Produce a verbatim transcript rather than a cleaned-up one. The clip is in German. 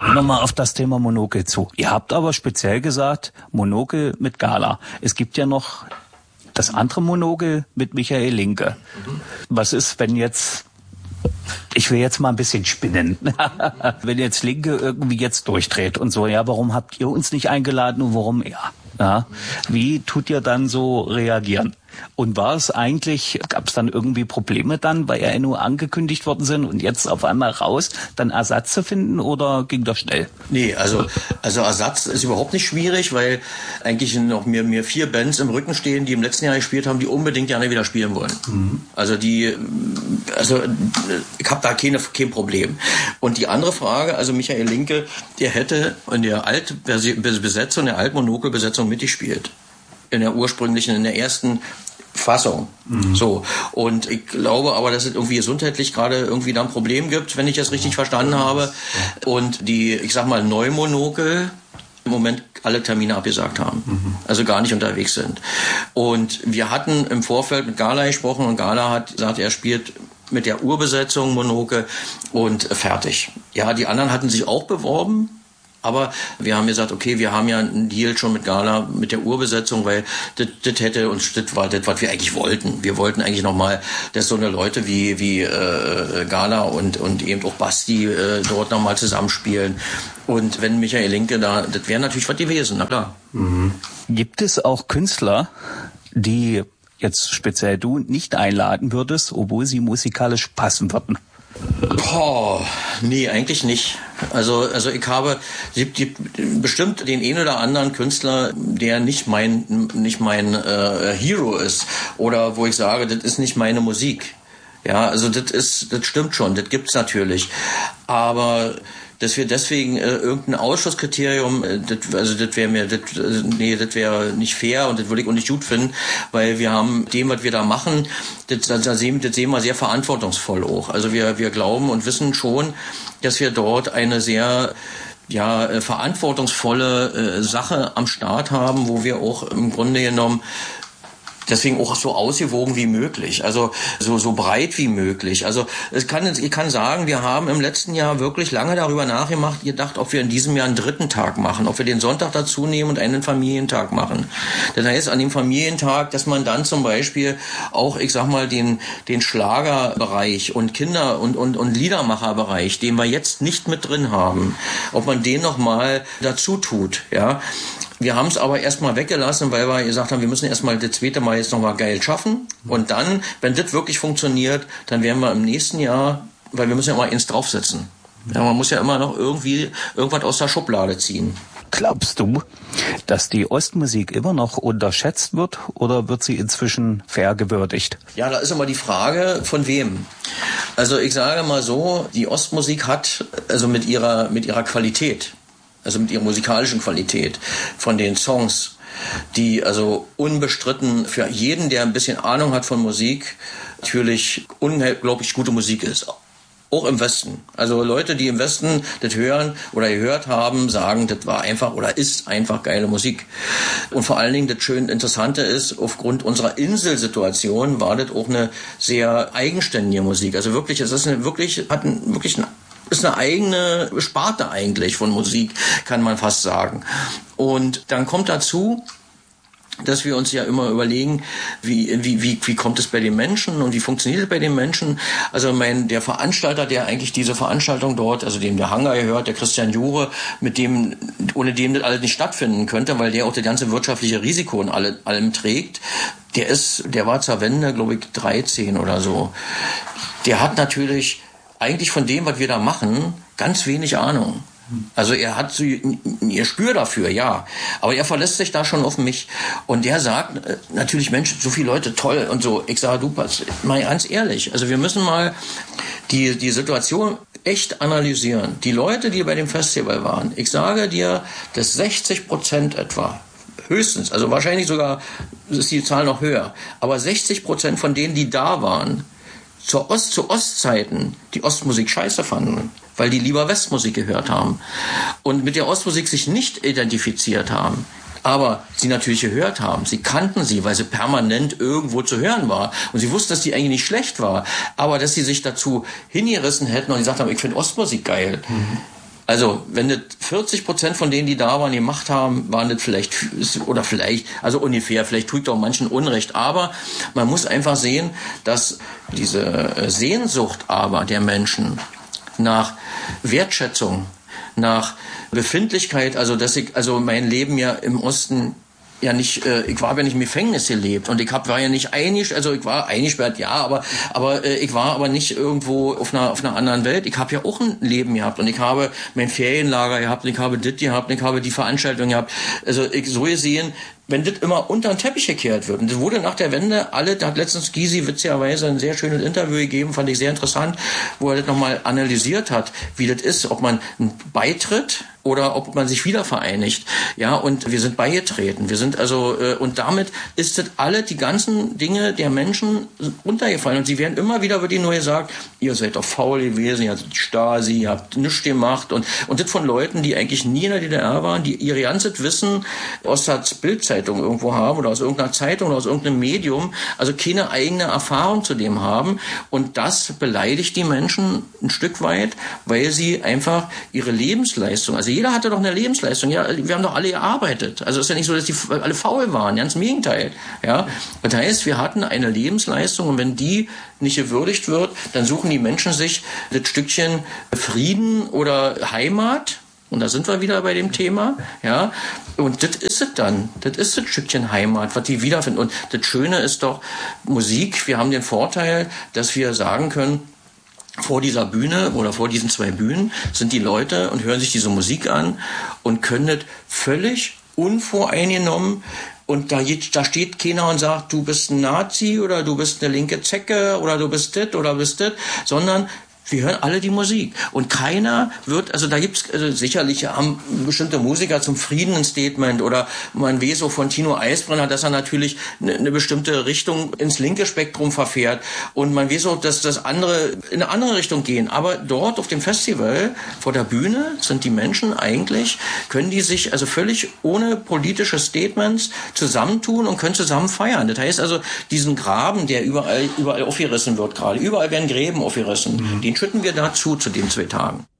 Nochmal auf das Thema Monokel zu. Ihr habt aber speziell gesagt, Monokel mit Gala. Es gibt ja noch das andere Monokel mit Michael Linke. Mhm. Was ist, wenn jetzt, ich will jetzt mal ein bisschen spinnen, wenn jetzt Linke irgendwie jetzt durchdreht und so, ja, warum habt ihr uns nicht eingeladen und warum er? Ja, wie tut ihr dann so reagieren? Und war es eigentlich, gab es dann irgendwie Probleme dann, weil ja nur angekündigt worden sind und jetzt auf einmal raus, dann Ersatz zu finden oder ging das schnell? Nee, also, also Ersatz ist überhaupt nicht schwierig, weil eigentlich noch mir, mir vier Bands im Rücken stehen, die im letzten Jahr gespielt haben, die unbedingt gerne wieder spielen wollen. Mhm. Also die, also ich habe da keine, kein Problem. Und die andere Frage, also Michael Linke, der hätte in der Altbesetzung, der Altmonokelbesetzung mitgespielt. In der ursprünglichen, in der ersten Fassung. Mhm. So. Und ich glaube aber, dass es irgendwie gesundheitlich gerade irgendwie da ein Problem gibt, wenn ich das richtig verstanden habe. Und die, ich sag mal, Neumonokel im Moment alle Termine abgesagt haben. Mhm. Also gar nicht unterwegs sind. Und wir hatten im Vorfeld mit Gala gesprochen und Gala hat gesagt, er spielt mit der Urbesetzung Monokel und fertig. Ja, die anderen hatten sich auch beworben. Aber wir haben gesagt, okay, wir haben ja einen Deal schon mit Gala, mit der Urbesetzung, weil das, das hätte uns, das war das, was wir eigentlich wollten. Wir wollten eigentlich nochmal, dass so eine Leute wie, wie äh, Gala und, und eben auch Basti äh, dort nochmal zusammenspielen. Und wenn Michael Linke da, das wäre natürlich was gewesen, na klar. Mhm. Gibt es auch Künstler, die jetzt speziell du nicht einladen würdest, obwohl sie musikalisch passen würden? Boah, nee, eigentlich nicht. Also, also ich habe die, die, bestimmt den einen oder anderen Künstler, der nicht mein, nicht mein äh, Hero ist oder wo ich sage, das ist nicht meine Musik. Ja, also das ist, das stimmt schon, das gibt's natürlich. Aber dass wir deswegen äh, irgendein Ausschlusskriterium, äh, das, also das wäre mir, das, äh, nee, das wäre nicht fair und das würde ich auch nicht gut finden, weil wir haben dem, was wir da machen, das, das, sehen, das sehen wir sehr verantwortungsvoll auch. Also wir, wir glauben und wissen schon, dass wir dort eine sehr ja, äh, verantwortungsvolle äh, Sache am Start haben, wo wir auch im Grunde genommen deswegen auch so ausgewogen wie möglich, also so so breit wie möglich. Also es kann, ich kann sagen, wir haben im letzten Jahr wirklich lange darüber nachgemacht, gedacht, ob wir in diesem Jahr einen dritten Tag machen, ob wir den Sonntag dazu nehmen und einen Familientag machen. Das heißt, an dem Familientag, dass man dann zum Beispiel auch, ich sag mal, den den Schlagerbereich und Kinder- und und und Liedermacherbereich, den wir jetzt nicht mit drin haben, ob man den nochmal dazu tut, ja. Wir haben es aber erstmal weggelassen, weil wir gesagt haben, wir müssen erstmal das zweite Mal jetzt nochmal geil schaffen. Und dann, wenn das wirklich funktioniert, dann werden wir im nächsten Jahr, weil wir müssen ja immer eins draufsetzen. Ja, man muss ja immer noch irgendwie irgendwas aus der Schublade ziehen. Glaubst du, dass die Ostmusik immer noch unterschätzt wird oder wird sie inzwischen vergewürdigt? Ja, da ist immer die Frage, von wem. Also ich sage mal so, die Ostmusik hat, also mit ihrer, mit ihrer Qualität, also mit ihrer musikalischen Qualität von den Songs, die also unbestritten für jeden, der ein bisschen Ahnung hat von Musik, natürlich unglaublich gute Musik ist. Auch im Westen. Also Leute, die im Westen das hören oder gehört haben, sagen, das war einfach oder ist einfach geile Musik. Und vor allen Dingen das schön Interessante ist, aufgrund unserer Inselsituation war das auch eine sehr eigenständige Musik. Also wirklich, es ist eine, wirklich, hat ein, wirklich ein ist eine eigene Sparte eigentlich von Musik, kann man fast sagen. Und dann kommt dazu, dass wir uns ja immer überlegen, wie, wie, wie, wie kommt es bei den Menschen und wie funktioniert es bei den Menschen. Also mein, der Veranstalter, der eigentlich diese Veranstaltung dort, also dem der Hangar gehört, der Christian Jure, mit dem, ohne dem das alles nicht stattfinden könnte, weil der auch das ganze wirtschaftliche Risiko in alle, allem trägt, der ist, der war zur Wende, glaube ich, dreizehn oder so. Der hat natürlich eigentlich von dem, was wir da machen, ganz wenig Ahnung. Also er hat so ihr Spür dafür, ja. Aber er verlässt sich da schon auf mich. Und der sagt natürlich, Mensch, so viele Leute, toll und so. Ich sage, du, pass, mal ganz ehrlich. Also wir müssen mal die, die Situation echt analysieren. Die Leute, die bei dem Festival waren, ich sage dir, dass sechzig Prozent etwa, höchstens, also wahrscheinlich sogar ist die Zahl noch höher, aber sechzig Prozent von denen, die da waren, zur Ost, zu Ostzeiten die Ostmusik scheiße fanden, weil die lieber Westmusik gehört haben und mit der Ostmusik sich nicht identifiziert haben, aber sie natürlich gehört haben. Sie kannten sie, weil sie permanent irgendwo zu hören war und sie wussten, dass die eigentlich nicht schlecht war, aber dass sie sich dazu hingerissen hätten und gesagt haben, ich finde Ostmusik geil. Mhm. Also, wenn das vierzig Prozent von denen, die da waren, gemacht haben, waren das vielleicht, oder vielleicht, also ungefähr, vielleicht tue ich doch manchen Unrecht, aber man muss einfach sehen, dass diese Sehnsucht aber der Menschen nach Wertschätzung, nach Befindlichkeit, also dass ich, also mein Leben ja im Osten ja nicht, äh, ich war ja nicht im Gefängnis gelebt und ich hab, war ja nicht einig, also ich war eingesperrt, ja, aber aber äh, ich war aber nicht irgendwo auf einer auf einer anderen Welt. Ich habe ja auch ein Leben gehabt und ich habe mein Ferienlager gehabt, und ich habe das gehabt, und ich habe die Veranstaltung gehabt. Also ich so gesehen, wenn das immer unter den Teppich gekehrt wird. Und das wurde nach der Wende alle, da hat letztens Gysi witzigerweise ein sehr schönes Interview gegeben, fand ich sehr interessant, wo er das nochmal analysiert hat, wie das ist, ob man beitritt oder ob man sich wieder vereinigt. Ja, und wir sind beigetreten. Wir sind also, äh, und damit ist das alle, die ganzen Dinge der Menschen runtergefallen. Und sie werden immer wieder, wird ihnen nur gesagt, ihr seid doch faul gewesen, ihr habt die Stasi, ihr habt nichts gemacht. Und, und das von Leuten, die eigentlich nie in der D D R waren, die ihr ganzes Wissen aus der Bildzeitung irgendwo haben oder aus irgendeiner Zeitung oder aus irgendeinem Medium, also keine eigene Erfahrung zu dem haben. Und das beleidigt die Menschen ein Stück weit, weil sie einfach ihre Lebensleistung, also jeder hatte doch eine Lebensleistung. Ja, wir haben doch alle gearbeitet. Also es ist ja nicht so, dass die alle faul waren. Ganz im Gegenteil. Ja, das heißt, wir hatten eine Lebensleistung und wenn die nicht gewürdigt wird, dann suchen die Menschen sich das Stückchen Frieden oder Heimat. Und da sind wir wieder bei dem Thema, ja. Und das ist es dann. Das ist das Stückchen Heimat, was die wiederfinden. Und das Schöne ist doch Musik. Wir haben den Vorteil, dass wir sagen können, vor dieser Bühne oder vor diesen zwei Bühnen sind die Leute und hören sich diese Musik an und können das völlig unvoreingenommen, und da, da steht keiner und sagt, du bist ein Nazi oder du bist eine linke Zecke oder du bist dit oder bist dit, sondern wir hören alle die Musik. Und keiner wird, also da gibt's also sicherlich haben bestimmte Musiker zum Frieden ein Statement, oder man weiß so von Tino Eisbrenner, dass er natürlich eine, eine bestimmte Richtung ins linke Spektrum verfährt. Und man weiß auch, dass das andere in eine andere Richtung gehen. Aber dort auf dem Festival, vor der Bühne, sind die Menschen eigentlich, können die sich also völlig ohne politische Statements zusammentun und können zusammen feiern. Das heißt also, diesen Graben, der überall, überall aufgerissen wird gerade, überall werden Gräben aufgerissen, mhm. den schütten wir dazu zu den zwei Tagen.